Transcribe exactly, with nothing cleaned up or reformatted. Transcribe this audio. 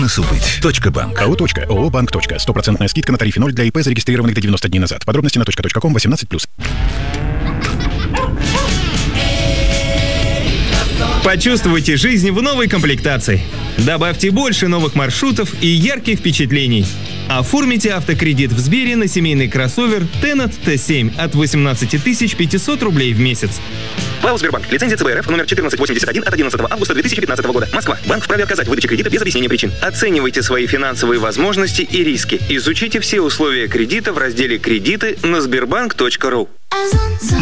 Бизнесу быть. Точка банк. АО «Точка». ООО «Банк. Точка». Стопроцентная скидка на тарифе ноль для ИП, зарегистрированных до девяноста дней назад. Подробности на точка точка ком восемнадцать плюс. Почувствуйте жизнь в новой комплектации. Добавьте больше новых маршрутов и ярких впечатлений. Оформите автокредит в Сбере на семейный кроссовер Tennet Т семь от восемнадцать тысяч пятьсот рублей в месяц. ПАО «Сбербанк». Лицензия ЦБ РФ номер четырнадцать восемьдесят один от одиннадцатого августа две тысячи пятнадцатого года. Москва. Банк вправе отказать в выдаче кредита без объяснения причин. Оценивайте свои финансовые возможности и риски. Изучите все условия кредита в разделе «Кредиты» на сбербанк точка ру.